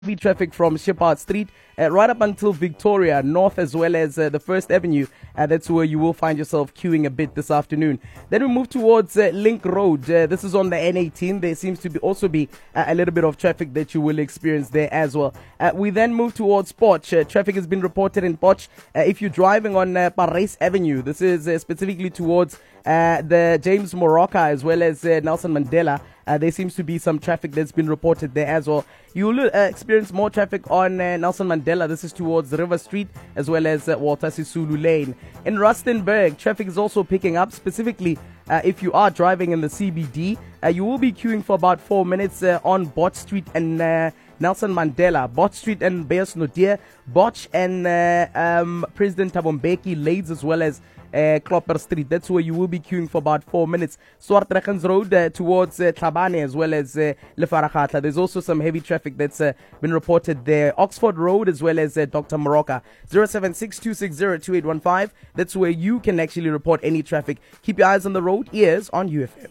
heavy traffic from Shepherd Street right up until Victoria North, as well as the First Avenue. That's where you will find yourself queuing a bit this afternoon. Then we move towards Link Road. This is on the N18. There seems to be a little bit of traffic that you will experience there as well. We then move towards Potch. Traffic has been reported in Potch. If you're driving on Parys Avenue, this is specifically towards the James Moroka as well as Nelson Mandela. There seems to be some traffic that's been reported there as well. You will experience more traffic on Nelson Mandela. This is towards River Street as well as Walter Sisulu Lane. In Rustenburg, traffic is also picking up, specifically if you are driving in the CBD. You will be queuing for about 4 minutes on Botch Street and Nelson Mandela, Botch Street and Beyers Naudé, Botch and President Thabo Mbeki Lades, as well as Klopper Street. That's where you will be queuing for about 4 minutes. Swartrekhans Road towards Tlhabane as well as Lefarakhatla. There's also some heavy traffic that's been reported there. Oxford Road as well as Dr. Moroka. 076-260-2815. That's where you can actually report any traffic. Keep your eyes on the road, ears on UFM.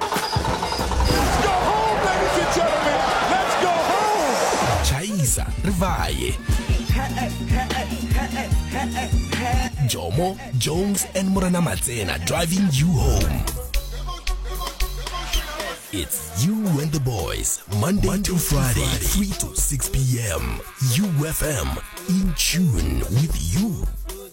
Chaisa Rivaye, Jomo, Jones and Morana Matsena driving you home. It's you and the boys, Monday to Friday, 3 to 6 p.m. UFM, in tune with you.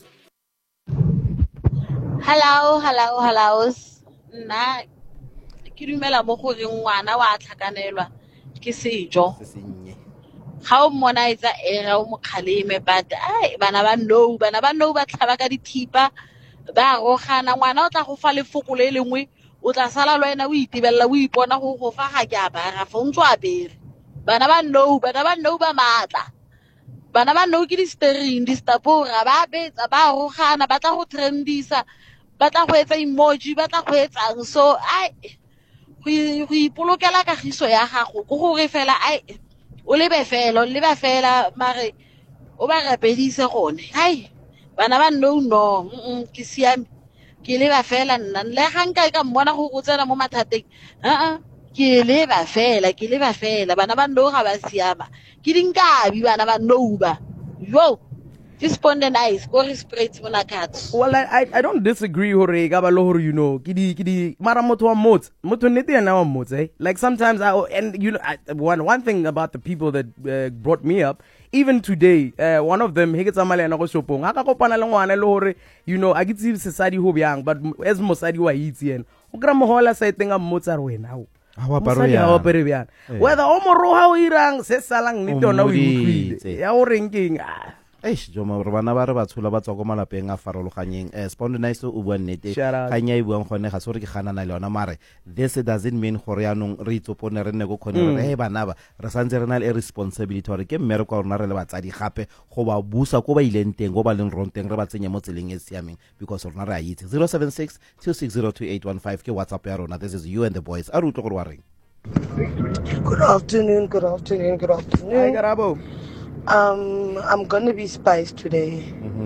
Hello. Nna ke dumela mo gore ngwana wa tlhakanelwa ke sejo. Ga o mona itsa era o mokhaleme, but bana ba no ba tlhaba ka dithipa ba rogana. Ngwana o tla go fa lefoko le lengwe, o tla sala lo ena o itebella o ipona go fa ga ke abara fa ntso abere. Bana ba no ba matla. Bana ba no ke di steering di stapora ba betsa ba rogana, ba tla go trendisa, ba tla go etsa emoji, ba tla go etsang. So go ipolokela kagiso ya gago go gore fela o lebe fela mare o ba rapedise gone. Bana ba no ke siame, ke leba fela nna le ga nka ka mmona go tsena mo mathateng. Ke leba fela bana ba no ga ba siama, ke dinkabi bana ba no ba yo. Well, I don't disagree, hore gabalo, you know, kidi mara moto wa moto nete na wa moto. Like sometimes one thing about the people that brought me up, even today, one of them hege tsamale na go shopong aka kopana le ngwana le hore, you know, a gitsi sesadi ho byang, but as mosadi wa itse ena o kra mohola sa tenga motsa rwena o whether o moroha o irang se salang nete ona o itlile ya o renking Joma bana ba re ba tshola ba tswa go malapeng a farologanyeng. Spondonize o bua nnete ga nya e buang gone ga se re ke ganana le yona, mare this doesn't mean gore yanong re itsopone re nne go khone re bana ba re santse re na le responsibility gore ke mmere kwa rona re le batsadi gape go ba busa go ba ileng teng go ba leng ronteng re ba tsenya mo tseleng e siameng, because rona re a itse. 076-260-2815 ke WhatsApp ya rona. This is you and the boys. A re utlo gore wa reng. Good afternoon. Hi Garabo. I'm gonna be spiced today.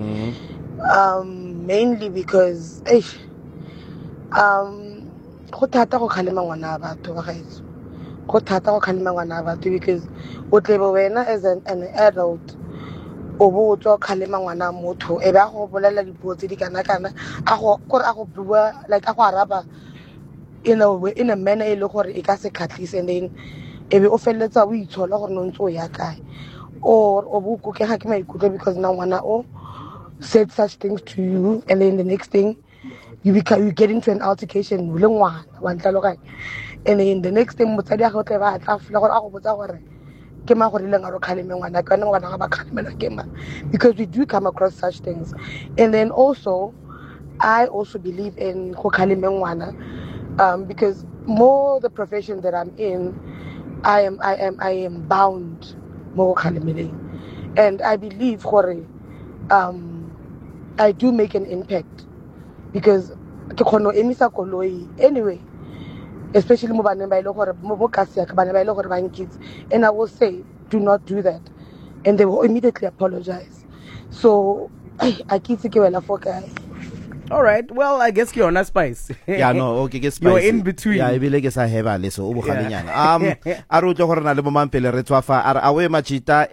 Mainly because go thata go khalema ngwana batho ba gaetso. Go thata go khalema ngwana batho because o tlebe wena as an adult o bo tswa khalema ngwana motho e ba go bolela dipuo tse di kana a go bua like a go araba in a manner e le gore e ka se khatlise, and then e be o feletsa o itshola gore no ntse ya kae or obuku ke ha ke maikutlo because now ngwana o said such things to you, and then the next thing you get into an altercation with ngwana wa ntlaloga, and then the next thing motsadi a go tle ba tla fela gore a go botsa gore ke ma gore le ngaro khaleme ngwana ka nna ngwana ga ba khalemela ke ma, because we do come across such things. And then also I also believe in go khaleme ngwana because more the profession that I'm in, I am bound more khalemele, and I believe gore I do make an impact because ke khono emisa koloi anyway, especially mo baneng ba ile gore mo kasi ya ka bana ba ile gore ba kids, and I will say do not do that, and they will immediately apologize. So I keep ke wela for guy. All right. Well, I guess you're not spice. Yeah, no, okay, ke spicy. You're in between. Yeah, ebile ke sa heba le so o bogalenyana. A re o tle gore na le mo mampele re tswa fa a we machita